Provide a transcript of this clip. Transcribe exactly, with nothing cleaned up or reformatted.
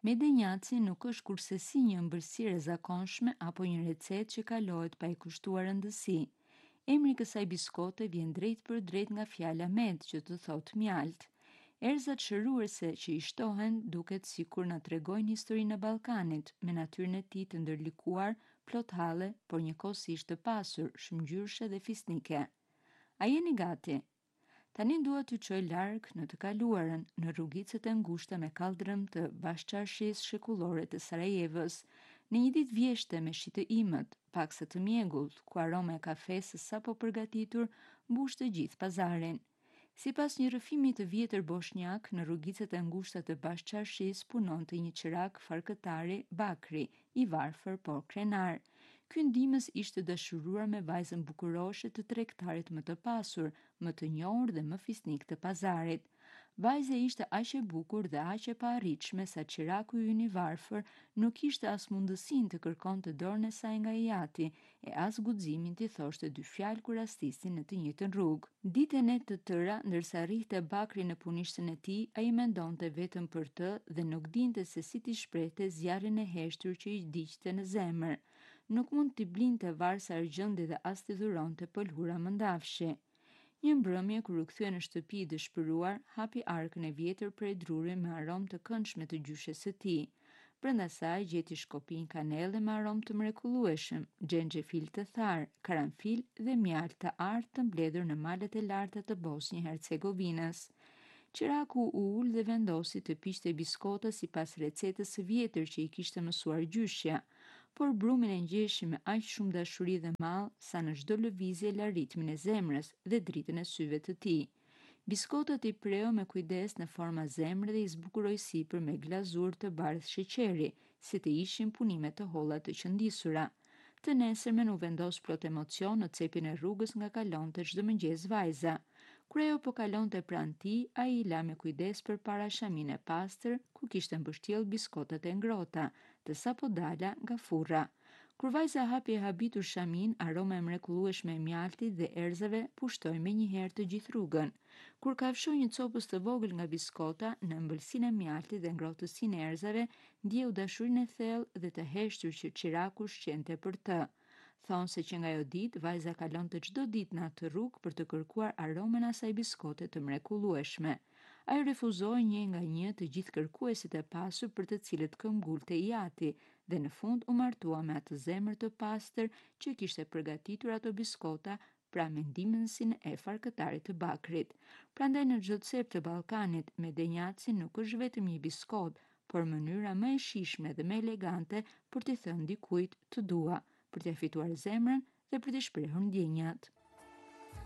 Medenjaci nuk është kurse si një ëmbëlsirë e zakonshme apo një recetë që kalohet pa i kushtuar rëndësi. Emri i kësaj biskote vjen drejt për drejt nga fjala med, që të thotë mjalt. Erëzat shëruese që i shtohen duket sikur na tregojnë historinë e Ballkanit, me natyrën e tij të ndërlikuar, plot halle, por njëkohësisht të pasur, shëngjyrshe dhe fisnike. A jeni gati? Tani dua t'ju çoj larg në të kaluarën, në rrugicët e ngushta me kaldrëm të bashkëqarshisë shekullore të Sarajevës, në një ditë vjeshte me shi të imët, paksa të mjegullt, ku aroma e kafesë sapo përgatitur mbushte gjithë pazarin. Sipas një rrëfimi të vjetër bosnjak, në rrugicët e ngushta të bashkëqarshisë punonte një qirak farkëtari Bakri, i varfër por krenar. Ky ndihmës ishte dashuruar me vajzën bukuroshe të tregtarit më të pasur, më të njohur dhe më fisnik të pazarit. Vajza ishte aq e bukur dhe aq e paarritshme sa qiraku i ynë i varfër nuk kishte as mundësinë të kërkonte dorën e saj nga i ati, e as guximin t'i thoshte dy fjalë kur rastisnin në të njëjtën rrugë. Ditën e të tëra, ndërsa rrihte Bakri në punishtën e tij, ai mendonte vetëm për të dhe nuk dinte se si t'i shprehte zjarrin e heshtur që i diqte në zemër. Nuk mund t'i blinte varsa argjendi dhe as t'i dhuronte pëlhura mëndafshi. Një mbrëmje kur u kthye në shtëpi i dëshpëruar, hapi arkën e vjetër prej druri me aromë të këndshme të gjyshes së tij. Brenda saj gjeti shkopinj kanelle me aromë të mrekullueshëm, xhenxhefil të tharë, karanfil dhe mjaltë të artë të mbledhur në malet e larta të Bosnjë Hercegovinës. Qiraku u ul dhe vendosi të piqte biskota sipas recetës së vjetër që i kishte mësuar gjyshja, por brumin e ngjeshim me aq shumë dashuri dhe mall sa në çdo lëvizje la ritmin e zemrës dhe dritën e syve të tij. Biskotat i preu me kujdes në forma zemre dhe i zbukuroi sipër me glazur të bardhë sheqeri, si të ishin punime të holla të qëndisura. Të nesërmen u vendos plot emocion në cepin e rrugës nga kalonte çdo mëngjes vajza. Kur ajo po kalonte pranë tij, ai i la me kujdes përpara shamin e pastër, ku kishte mbështjell biskotat e ngrohta, të sapo dala nga furra. Kur vajza hapi e habitur shamin, aroma e mrekullueshme e mjaltit dhe erëzave pushtoi menjëherë të gjithë rrugën. Kur kafshoi një copës të vogël nga biskota, në ëmbëlsinë e mjaltit dhe ngrohtësinë e erëzave, ndjeu dashurinë e thellë dhe të heshtur që qiraku shqente për të. Thonë se që nga ajo ditë, vajza kalonte çdo ditë në atë rrugë për të kërkuar aromën e asaj biskote të mrekullueshme. Ai refuzoi një nga një të gjithë kërkuesit e pasur për të cilët këmbgulte i ati, dhe në fund u martua me atë zemër të pastër që kishte përgatitur ato biskota pra me ndihmësin e farkëtarit të Bakrit. Prandaj në çdo cep të Ballkanit, medenjaci nuk është vetëm një biskot, por mënyra më e shijshme dhe më elegante për t'i thënë dikujt të dua, për t'i fituar zemrën dhe për t'i shprehur ndjenjat.